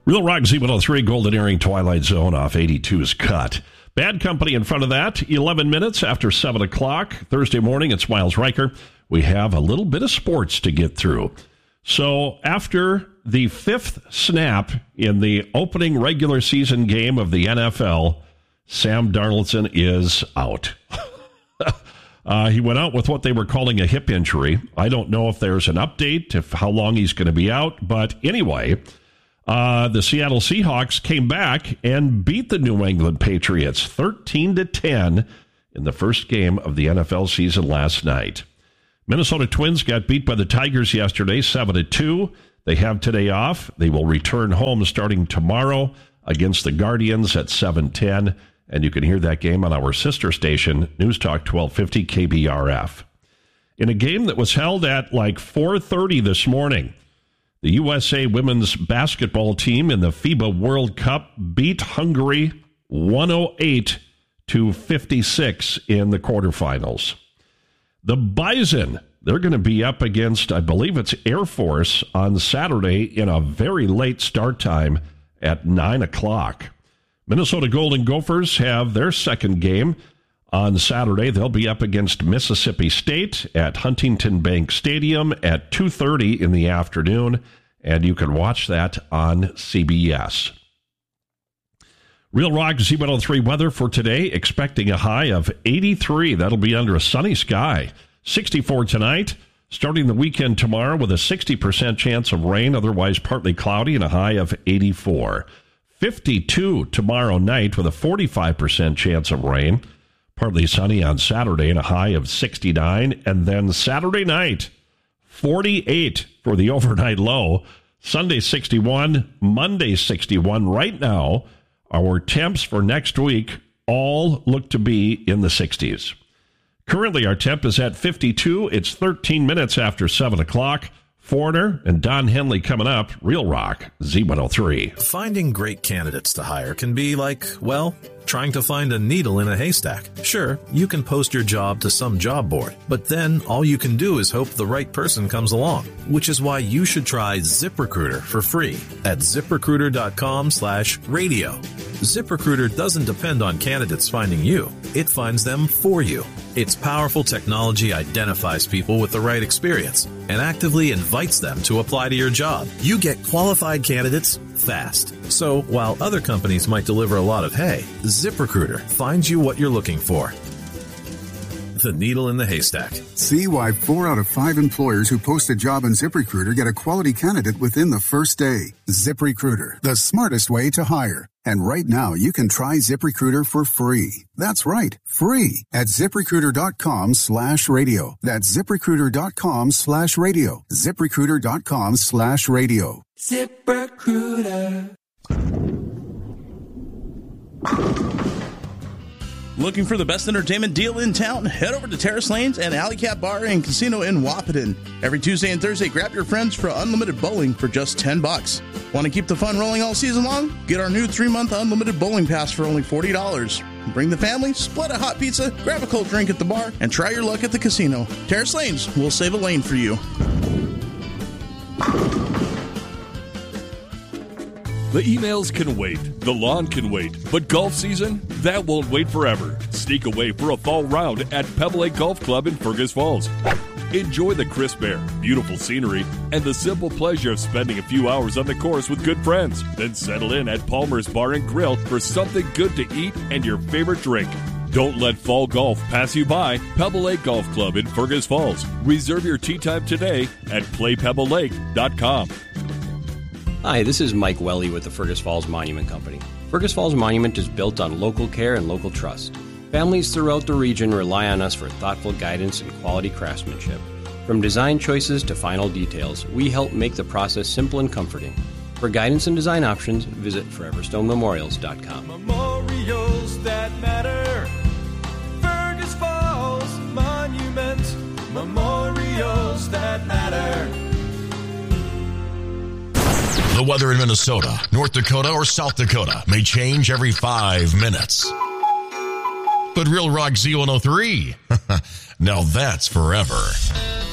Real Rock Z103 Golden Earring Twilight Zone off 82's Cut. Bad Company in front of that, 11 minutes after 7 o'clock. Thursday morning, it's Miles Riker. We have a little bit of sports to get through. So after the fifth snap in the opening regular season game of the NFL, Sam Darnold is out. He went out with what they were calling a hip injury. I don't know if there's an update of how long he's going to be out. But anyway, the Seattle Seahawks came back and beat the New England Patriots 13-10 in the first game of the NFL season last night. Minnesota Twins got beat by the Tigers yesterday 7-2. They have today off. They will return home starting tomorrow against the Guardians at 7:10. And you can hear that game on our sister station, News Talk 1250 KBRF. In a game that was held at like 4:30 this morning, the USA women's basketball team in the FIBA World Cup beat Hungary 108-56 in the quarterfinals. The Bison, they're going to be up against, I believe it's Air Force, on Saturday in a very late start time at 9 o'clock. Minnesota Golden Gophers have their second game on Saturday. They'll be up against Mississippi State at Huntington Bank Stadium at 2:30 in the afternoon, and you can watch that on CBS. Real Rock Z103 weather for today, expecting a high of 83. That'll be under a sunny sky. 64 tonight, starting the weekend tomorrow with a 60% chance of rain, otherwise partly cloudy, and a high of 84. 52 tomorrow night with a 45% chance of rain. Partly sunny on Saturday and a high of 69. And then Saturday night, 48 for the overnight low. Sunday 61, Monday 61. Right now, our temps for next week all look to be in the 60s. Currently, our temp is at 52. It's 13 minutes after 7 o'clock. Foreigner and Don Henley coming up. Real Rock Z103. Finding great candidates to hire can be like, well, trying to find a needle in a haystack. Sure, you can post your job to some job board, but then all you can do is hope the right person comes along, which is why you should try ZipRecruiter for free at ZipRecruiter.com/radio. ZipRecruiter doesn't depend on candidates finding you. It finds them for you. Its powerful technology identifies people with the right experience and actively invites them to apply to your job. You get qualified candidates fast. So while other companies might deliver a lot of hay, ZipRecruiter finds you what you're looking for. The needle in the haystack. See why 4 out of 5 employers who post a job on ZipRecruiter get a quality candidate within the first day. ZipRecruiter, the smartest way to hire. And right now, you can try ZipRecruiter for free. That's right, free at ZipRecruiter.com/radio. That's ZipRecruiter.com/radio. ZipRecruiter.com/radio. ZipRecruiter. Looking for the best entertainment deal in town? Head over to Terrace Lanes and Alley Cat Bar and Casino in Wahpeton. Every Tuesday and Thursday, grab your friends for unlimited bowling for just $10. Want to keep the fun rolling all season long? Get our new 3-month unlimited bowling pass for only $40. Bring the family, split a hot pizza, grab a cold drink at the bar, and try your luck at the casino. Terrace Lanes, we'll save a lane for you. The emails can wait, the lawn can wait, but golf season, that won't wait forever. Sneak away for a fall round at Pebble Lake Golf Club in Fergus Falls. Enjoy the crisp air, beautiful scenery, and the simple pleasure of spending a few hours on the course with good friends. Then settle in at Palmer's Bar and Grill for something good to eat and your favorite drink. Don't let fall golf pass you by. Pebble Lake Golf Club in Fergus Falls. Reserve your tee time today at playpebblelake.com. Hi, this is Mike Welly with the Fergus Falls Monument Company. Fergus Falls Monument is built on local care and local trust. Families throughout the region rely on us for thoughtful guidance and quality craftsmanship. From design choices to final details, we help make the process simple and comforting. For guidance and design options, visit foreverstonememorials.com. Memorials that matter. Fergus Falls Monument. Memorials that matter. The weather in Minnesota, North Dakota, or South Dakota may change every 5 minutes. But Real Rock Z103, now that's forever.